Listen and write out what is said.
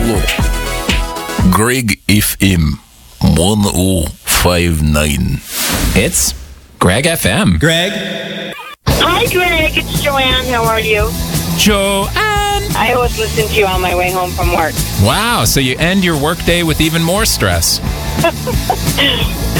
Hello. Greg FM 1059. It's Greg FM. Greg? Hi, Greg. It's Joanne. How are you? Joanne! I always listen to you on my way home from work. Wow, so you end your workday with even more stress.